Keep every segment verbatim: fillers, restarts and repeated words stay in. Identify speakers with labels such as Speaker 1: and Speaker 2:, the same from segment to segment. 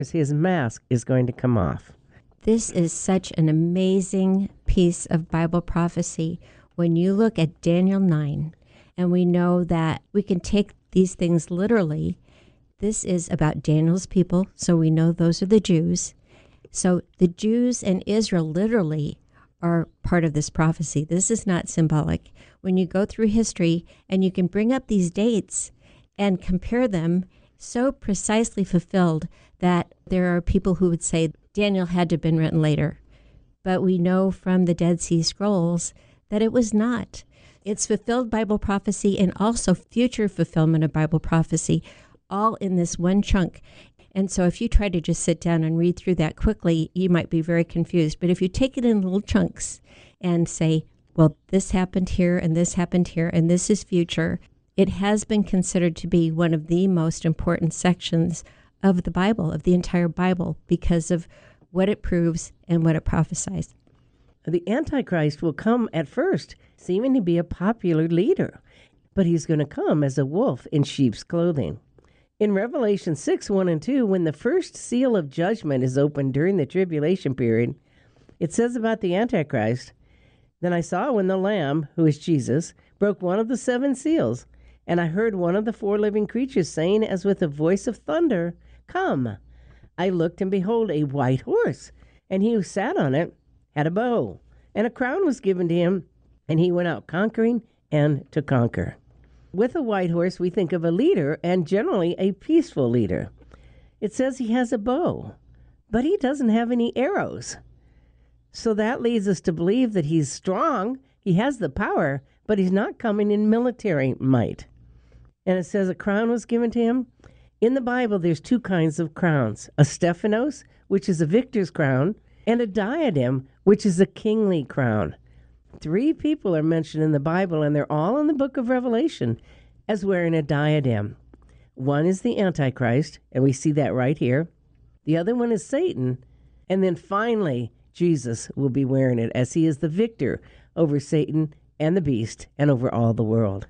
Speaker 1: His mask is going to come off.
Speaker 2: This is such an amazing piece of Bible prophecy. When you look at Daniel nine, and we know that we can take these things literally, this is about Daniel's people, so we know those are the Jews. So the Jews and Israel literally are part of this prophecy. This is not symbolic. When you go through history and you can bring up these dates and compare them, so precisely fulfilled that there are people who would say Daniel had to have been written later. But we know from the Dead Sea Scrolls that it was not. It's fulfilled Bible prophecy and also future fulfillment of Bible prophecy, all in this one chunk. And so if you try to just sit down and read through that quickly, you might be very confused. But if you take it in little chunks and say, well, this happened here and this happened here and this is future, it has been considered to be one of the most important sections of the Bible, of the entire Bible, because of what it proves and what it prophesies.
Speaker 1: The Antichrist will come at first seeming to be a popular leader, but he's going to come as a wolf in sheep's clothing. In Revelation six, one and two, when the first seal of judgment is opened during the tribulation period, it says about the Antichrist, "Then I saw when the Lamb, who is Jesus, broke one of the seven seals, and I heard one of the four living creatures saying as with a voice of thunder, 'Come.' I looked, and behold, a white horse, and he who sat on it had a bow, and a crown was given to him, and he went out conquering and to conquer." With a white horse, we think of a leader, and generally a peaceful leader. It says he has a bow, but he doesn't have any arrows. So that leads us to believe that he's strong, he has the power, but he's not coming in military might. And it says a crown was given to him. In the Bible, there's two kinds of crowns, a Stephanos, which is a victor's crown, and a diadem, which is a kingly crown. Three people are mentioned in the Bible, and they're all in the book of Revelation as wearing a diadem. One is the Antichrist, and we see that right here. The other one is Satan, and then finally, Jesus will be wearing it as he is the victor over Satan and the beast and over all the world.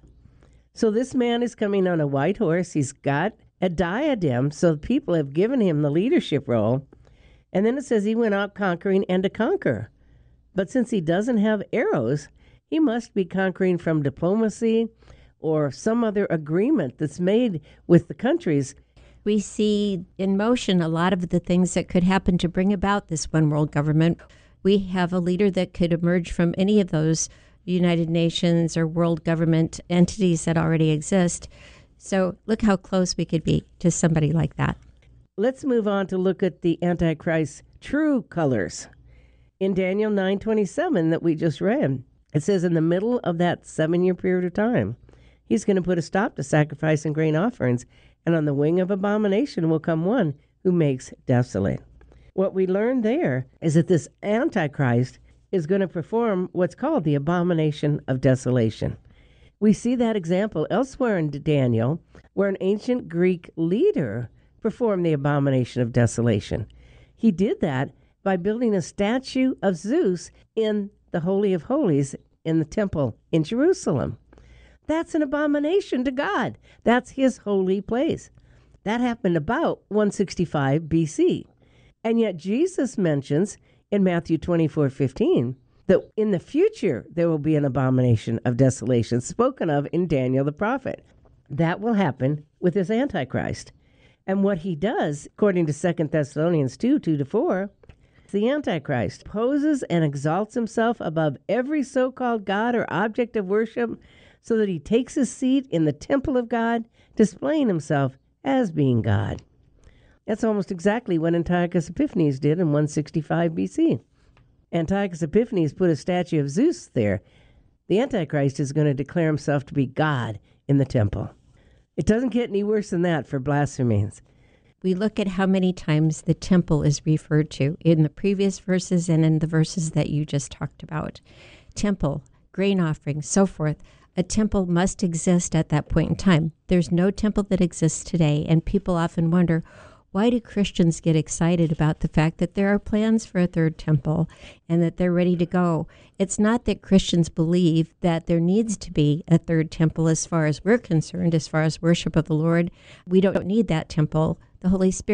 Speaker 1: So this man is coming on a white horse. He's got a diadem, so people have given him the leadership role. And then it says he went out conquering and to conquer. But since he doesn't have arrows, he must be conquering from diplomacy or some other agreement that's made with the countries.
Speaker 2: We see in motion a lot of the things that could happen to bring about this one world government. We have a leader that could emerge from any of those United Nations or world government entities that already exist. So look how close we could be to somebody like that.
Speaker 1: Let's move on to look at the Antichrist's true colors. In Daniel nine twenty-seven that we just read, it says in the middle of that seven-year period of time, he's going to put a stop to sacrifice and grain offerings, and on the wing of abomination will come one who makes desolate. What we learned there is that this Antichrist is going to perform what's called the abomination of desolation. We see that example elsewhere in Daniel, where an ancient Greek leader performed the abomination of desolation. He did that by building a statue of Zeus in the Holy of Holies in the temple in Jerusalem. That's an abomination to God. That's his holy place. That happened about one sixty-five B C. And yet Jesus mentions in Matthew twenty-four fifteen that in the future there will be an abomination of desolation spoken of in Daniel the prophet. That will happen with this Antichrist. And what he does, according to Second Thessalonians two, two to four, the Antichrist poses and exalts himself above every so-called God or object of worship so that he takes his seat in the temple of God, displaying himself as being God. That's almost exactly what Antiochus Epiphanes did in one sixty-five B C. Antiochus Epiphanes put a statue of Zeus there. The Antichrist is going to declare himself to be God in the temple. It doesn't get any worse than that for blasphemies.
Speaker 2: We look at how many times the temple is referred to in the previous verses and in the verses that you just talked about. Temple, grain offering, so forth. A temple must exist at that point in time. There's no temple that exists today, and people often wonder, why do Christians get excited about the fact that there are plans for a third temple and that they're ready to go? It's not that Christians believe that there needs to be a third temple as far as we're concerned, as far as worship of the Lord. We don't need that temple. The Holy Spirit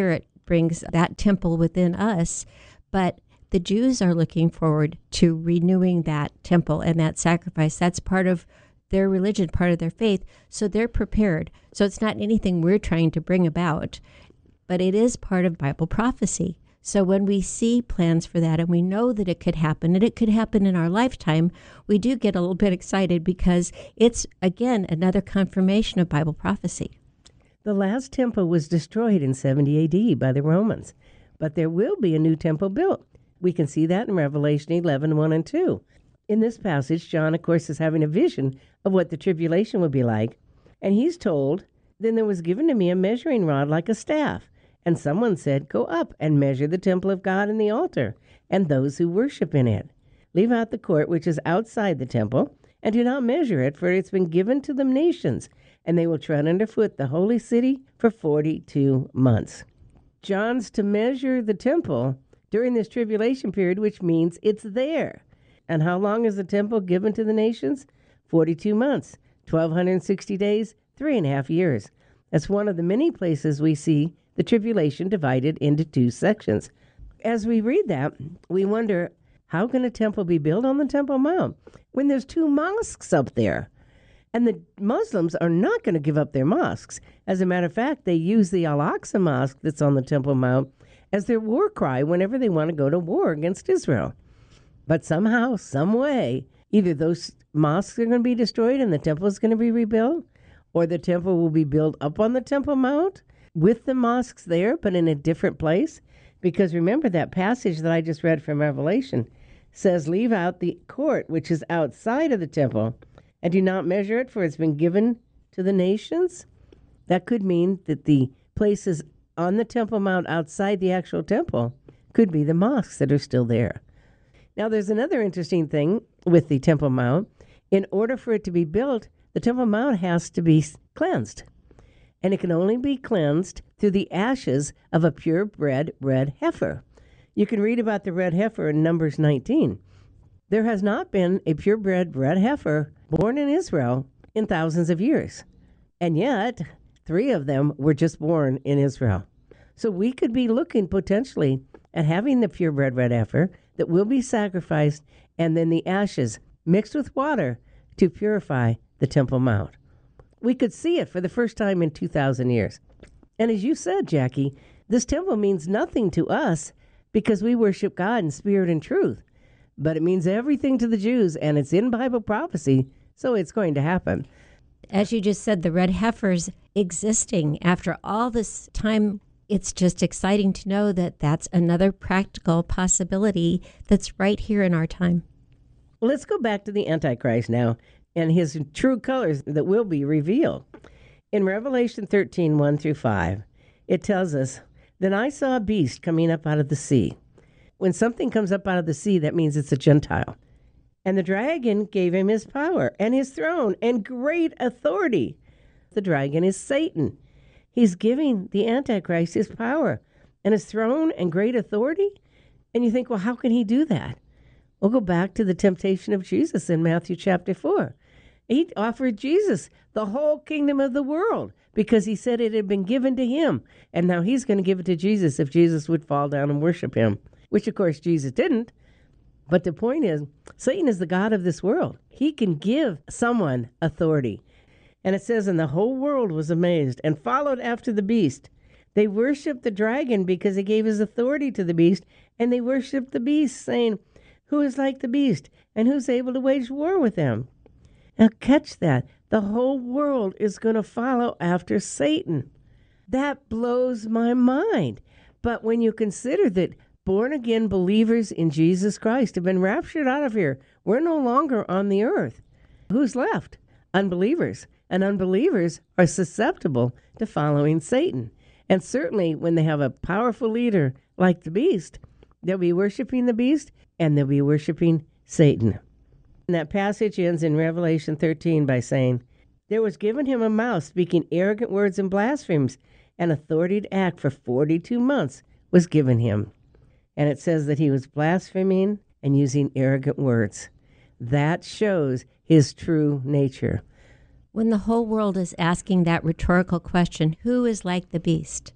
Speaker 2: brings that temple within us. But the Jews are looking forward to renewing that temple and that sacrifice. That's part of their religion, part of their faith. So they're prepared. So it's not anything we're trying to bring about, but it is part of Bible prophecy. So when we see plans for that and we know that it could happen, and it could happen in our lifetime, we do get a little bit excited because it's, again, another confirmation of Bible prophecy.
Speaker 1: The last temple was destroyed in seventy A D by the Romans, but there will be a new temple built. We can see that in Revelation eleven, one and two. In this passage, John, of course, is having a vision of what the tribulation would be like, and he's told, "Then there was given to me a measuring rod like a staff, and someone said, 'Go up and measure the temple of God and the altar, and those who worship in it. Leave out the court which is outside the temple, and do not measure it, for it's been given to the nations, and they will tread underfoot the holy city for forty-two months.'" John's to measure the temple during this tribulation period, which means it's there. And how long is the temple given to the nations? forty-two months, twelve sixty days, three and a half years. That's one of the many places we see the tribulation divided into two sections. As we read that, we wonder, how can a temple be built on the Temple Mount when there's two mosques up there? And the Muslims are not going to give up their mosques. As a matter of fact, they use the Al-Aqsa Mosque that's on the Temple Mount as their war cry whenever they want to go to war against Israel. But somehow, some way, either those mosques are going to be destroyed and the temple is going to be rebuilt, or the temple will be built up on the Temple Mount with the mosques there, but in a different place. Because remember that passage that I just read from Revelation says, "Leave out the court which is outside of the temple, and do not measure it, for it's been given to the nations." That could mean that the places on the Temple Mount outside the actual temple could be the mosques that are still there. Now, there's another interesting thing with the Temple Mount. In order for it to be built, the Temple Mount has to be cleansed. And it can only be cleansed through the ashes of a purebred red heifer. You can read about the red heifer in Numbers nineteen. There has not been a purebred red heifer born in Israel in thousands of years. And yet, three of them were just born in Israel. So we could be looking potentially at having the purebred red heifer that will be sacrificed, and then the ashes mixed with water to purify the Temple Mount. We could see it for the first time in two thousand years. And as you said, Jackie, this temple means nothing to us because we worship God in spirit and truth. But it means everything to the Jews, and it's in Bible prophecy, so it's going to happen.
Speaker 2: As you just said, the red heifers existing after all this time, it's just exciting to know that that's another practical possibility that's right here in our time.
Speaker 1: Well, let's go back to the Antichrist now and his true colors that will be revealed. In Revelation thirteen, one through five, it tells us, "Then I saw a beast coming up out of the sea." When something comes up out of the sea, that means it's a Gentile. "And the dragon gave him his power and his throne and great authority." The dragon is Satan. He's giving the Antichrist his power and his throne and great authority. And you think, well, how can he do that? We'll go back to the temptation of Jesus in Matthew chapter four. He offered Jesus the whole kingdom of the world because he said it had been given to him. And now he's going to give it to Jesus if Jesus would fall down and worship him, which, of course, Jesus didn't. But the point is, Satan is the god of this world. He can give someone authority. And it says, "And the whole world was amazed and followed after the beast. They worshiped the dragon because he gave his authority to the beast, and they worshiped the beast, saying, 'Who is like the beast, and who's able to wage war with him?'" Now catch that. The whole world is going to follow after Satan. That blows my mind. But when you consider that born-again believers in Jesus Christ have been raptured out of here, we're no longer on the earth. Who's left? Unbelievers. And unbelievers are susceptible to following Satan. And certainly when they have a powerful leader like the beast, they'll be worshiping the beast and they'll be worshiping Satan. And that passage ends in Revelation thirteen by saying, "There was given him a mouth speaking arrogant words and blasphemies, and authority to act for forty-two months was given him." And it says that he was blaspheming and using arrogant words. That shows his true nature.
Speaker 2: When the whole world is asking that rhetorical question, who is like the beast?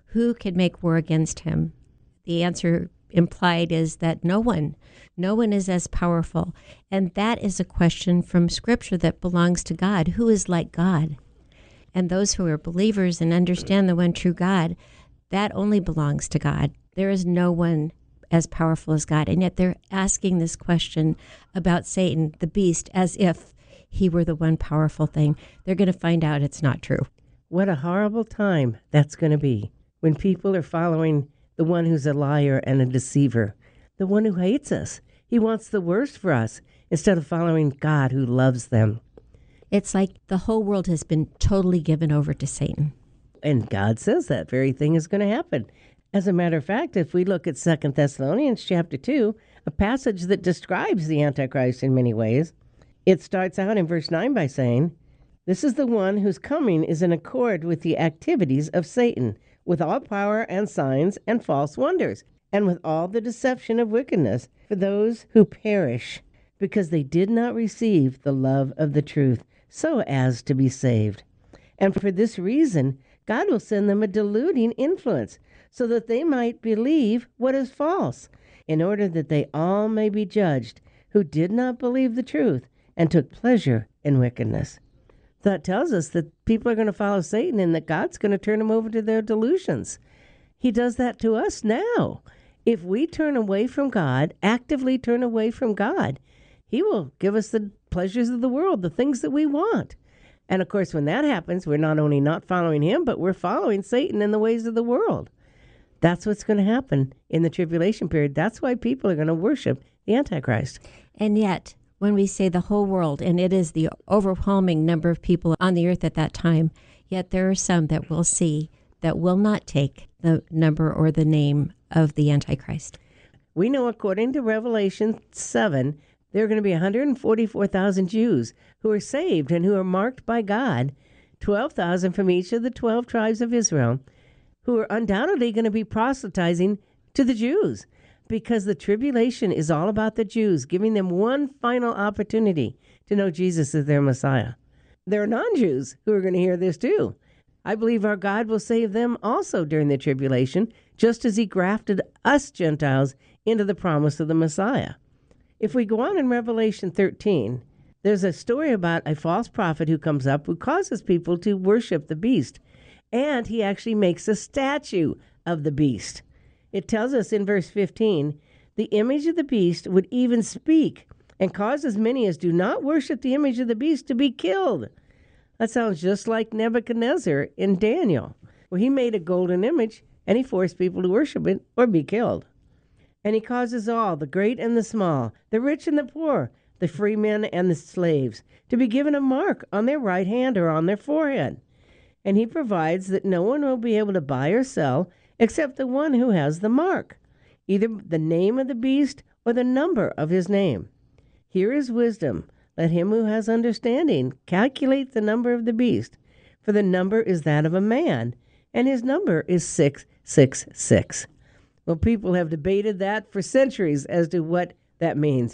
Speaker 2: Who can make war against him? The answer implied is that no one, no one is as powerful. And that is a question from Scripture that belongs to God. Who is like God? And those who are believers and understand the one true God, that only belongs to God. There is no one as powerful as God. And yet they're asking this question about Satan, the beast, as if he were the one powerful thing. They're going to find out it's not true.
Speaker 1: What a horrible time that's going to be when people are following the one who's a liar and a deceiver, the one who hates us. He wants the worst for us instead of following God who loves them.
Speaker 2: It's like the whole world has been totally given over to Satan.
Speaker 1: And God says that very thing is going to happen. As a matter of fact, if we look at Second Thessalonians chapter two, a passage that describes the Antichrist in many ways, it starts out in verse nine by saying, "This is the one whose coming is in accord with the activities of Satan, with all power and signs and false wonders, and with all the deception of wickedness for those who perish, because they did not receive the love of the truth, so as to be saved. And for this reason, God will send them a deluding influence, so that they might believe what is false, in order that they all may be judged, who did not believe the truth and took pleasure in wickedness." That tells us that people are going to follow Satan and that God's going to turn them over to their delusions. He does that to us now. If we turn away from God, actively turn away from God, he will give us the pleasures of the world, the things that we want. And of course, when that happens, we're not only not following him, but we're following Satan in the ways of the world. That's what's going to happen in the tribulation period. That's why people are going to worship the Antichrist.
Speaker 2: And yet, when we say the whole world, and it is the overwhelming number of people on the earth at that time, yet there are some that we'll see that will not take the number or the name of the Antichrist.
Speaker 1: We know, according to Revelation seven, there are going to be one hundred forty-four thousand Jews who are saved and who are marked by God, twelve thousand from each of the twelve tribes of Israel, who are undoubtedly going to be proselytizing to the Jews, because the tribulation is all about the Jews, giving them one final opportunity to know Jesus as their Messiah. There are non-Jews who are going to hear this too. I believe our God will save them also during the tribulation, just as he grafted us Gentiles into the promise of the Messiah. If we go on in Revelation thirteen, there's a story about a false prophet who comes up who causes people to worship the beast, and he actually makes a statue of the beast. It tells us in verse fifteen, "The image of the beast would even speak and cause as many as do not worship the image of the beast to be killed." That sounds just like Nebuchadnezzar in Daniel, where he made a golden image and he forced people to worship it or be killed. "And he causes all, the great and the small, the rich and the poor, the free men and the slaves, to be given a mark on their right hand or on their forehead. And he provides that no one will be able to buy or sell except the one who has the mark, either the name of the beast or the number of his name. Here is wisdom. Let him who has understanding calculate the number of the beast, for the number is that of a man, and his number is six six six. Well, people have debated that for centuries as to what that means.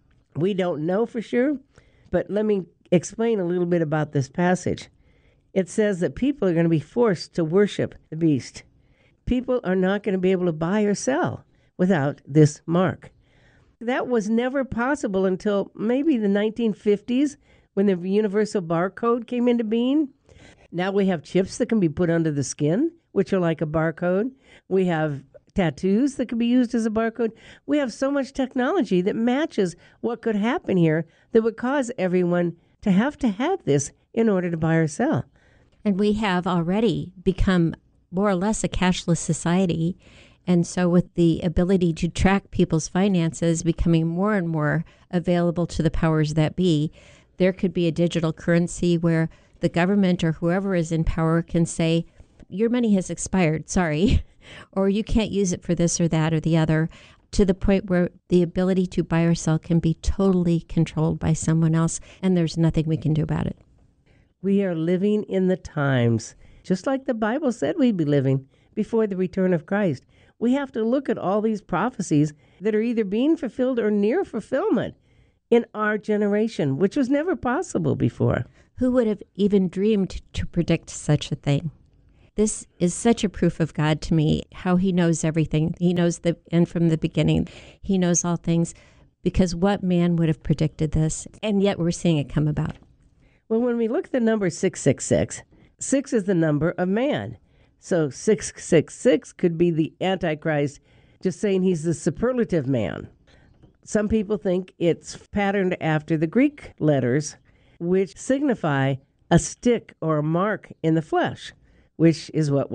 Speaker 1: We don't know for sure, but let me explain a little bit about this passage. It says that people are going to be forced to worship the beast. People are not going to be able to buy or sell without this mark. That was never possible until maybe the nineteen fifties, when the universal barcode came into being. Now we have chips that can be put under the skin, which are like a barcode. We have tattoos that can be used as a barcode. We have so much technology that matches what could happen here that would cause everyone to have to have this in order to buy or sell.
Speaker 2: And we have already become more or less a cashless society. And so with the ability to track people's finances becoming more and more available to the powers that be, there could be a digital currency where the government or whoever is in power can say, your money has expired, sorry, or you can't use it for this or that or the other, to the point where the ability to buy or sell can be totally controlled by someone else, and there's nothing we can do about it.
Speaker 1: We are living in the times, just like the Bible said we'd be living before the return of Christ. We have to look at all these prophecies that are either being fulfilled or near fulfillment in our generation, which was never possible before.
Speaker 2: Who would have even dreamed to predict such a thing? This is such a proof of God to me, how he knows everything. He knows the end from the beginning. He knows all things, because what man would have predicted this? And yet we're seeing it come about.
Speaker 1: Well, when we look at the number six six six, six is the number of man. So six six six could be the Antichrist, just saying he's the superlative man. Some people think it's patterned after the Greek letters, which signify a stick or a mark in the flesh, which is what